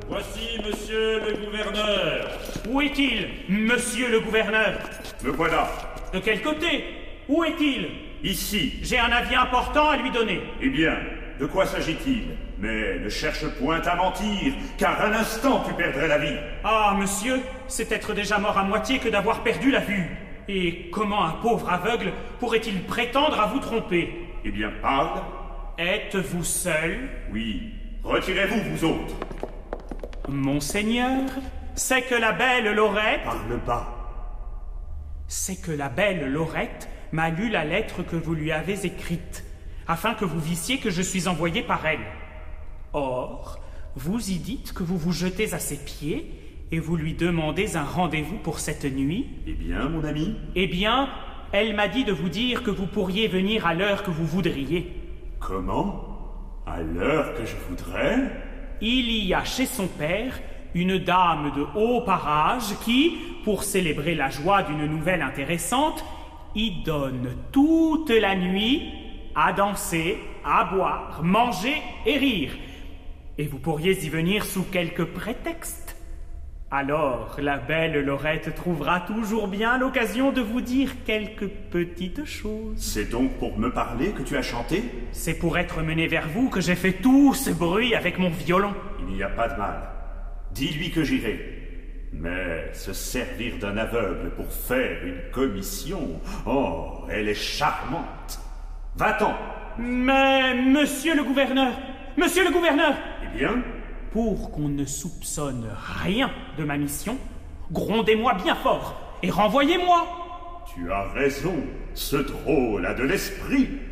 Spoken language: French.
Voici monsieur le gouverneur. Où est-il, monsieur le gouverneur? Me voilà. De quel côté? Où est-il? Ici. J'ai un avis important à lui donner. Eh bien, de quoi s'agit-il? Mais ne cherche point à mentir, car un instant tu perdrais la vie. Ah, monsieur, c'est être déjà mort à moitié que d'avoir perdu la vue. Et comment un pauvre aveugle pourrait-il prétendre à vous tromper? Eh bien, parle. Êtes-vous seul? Oui. Retirez-vous, vous autres. Monseigneur, c'est que la belle Laurette... Parle bas. C'est que la belle Laurette m'a lu la lettre que vous lui avez écrite, afin que vous vissiez que je suis envoyé par elle. Or, vous y dites que vous vous jetez à ses pieds et vous lui demandez un rendez-vous pour cette nuit. Eh bien, mon ami? Eh bien, elle m'a dit de vous dire que vous pourriez venir à l'heure que vous voudriez. Comment? À l'heure que je voudrais? Il y a chez son père une dame de haut parage qui, pour célébrer la joie d'une nouvelle intéressante, y donne toute la nuit à danser, à boire, manger et rire. Et vous pourriez y venir sous quelque prétexte. Alors, la belle Laurette trouvera toujours bien l'occasion de vous dire quelques petites choses. C'est donc pour me parler que tu as chanté? C'est pour être mené vers vous que j'ai fait tout ce bruit avec mon violon. Il n'y a pas de mal. Dis-lui que j'irai. Mais se servir d'un aveugle pour faire une commission, oh, elle est charmante. Va-t'en. Mais, monsieur le gouverneur, monsieur le gouverneur! Eh bien? Pour qu'on ne soupçonne rien de ma mission, grondez-moi bien fort et renvoyez-moi. Tu as raison, ce drôle a de l'esprit.